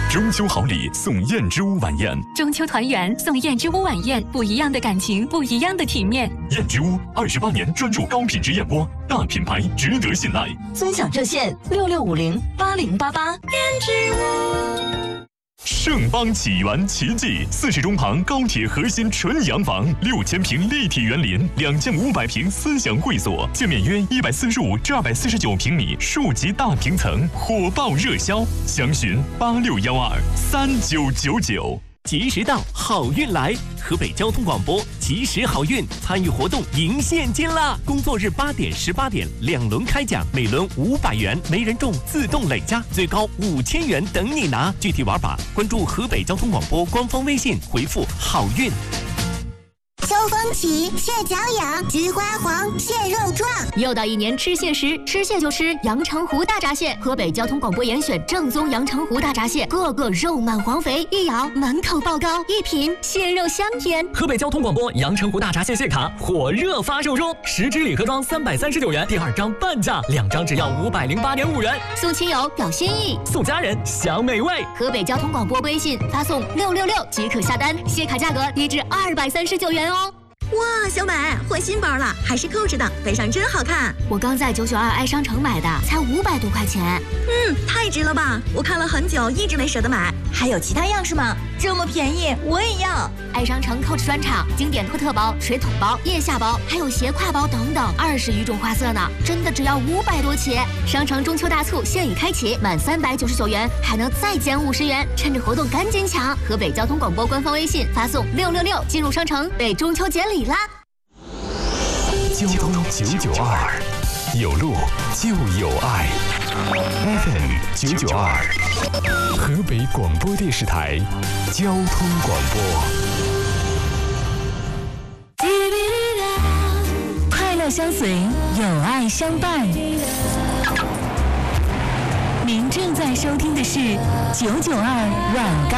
中秋好礼送燕之屋晚宴， 中秋团圆送燕之屋晚宴，不一样的感情，不一样的体面。 燕之屋28年专注高品质燕窝，大品牌值得信赖。 尊享热线66508088。 燕之屋。 盛邦启源奇迹，40中旁高铁核心纯洋房，6000平立体园林，2500平思享会所，建面约145至249平米，数级大平层，火爆热销，详询86123999。 及时到，好运来！河北交通广播及时好运参与活动赢现金啦！工作日8点、18点2轮开奖，每轮500元，没人中自动累加，最高5000元等你拿。具体玩法关注河北交通广播官方微信，回复好运。 秋风起，蟹脚痒，菊花黄，蟹肉壮。 又到一年吃蟹时，吃蟹就吃阳澄湖大闸蟹。河北交通广播严选正宗阳澄湖大闸蟹，个个肉满黄肥，一咬满口爆膏，一品蟹肉香甜。 河北交通广播阳澄湖大闸蟹蟹卡火热发售中，10支礼盒装339元，第2张半价，2张只要508.5元。 送亲友表心意， 送家人享美味。 河北交通广播微信发送666即可下单，蟹卡价格低至239元哦。 哇，小美换新包了，还是扣着的，背上真好看。 我刚在992爱商城买的，才500多块钱。 太值了吧！我看了很久，一直没舍得买。 还有其他样式吗？这么便宜，我也要。 爱商城 Coach 专场经典托特包、水桶包、腋下包，还有斜挎包等等，20余种花色呢，真的只要500多起。商城中秋大促现已开启，满399元还能再减50元，趁着活动赶紧抢！河北交通广播官方微信发送666进入商城，被中秋节礼啦！ 交通992，有路就有爱。FM 992，河北广播电视台交通广播。 快乐相随，有爱相伴。您正在收听的是992晚高。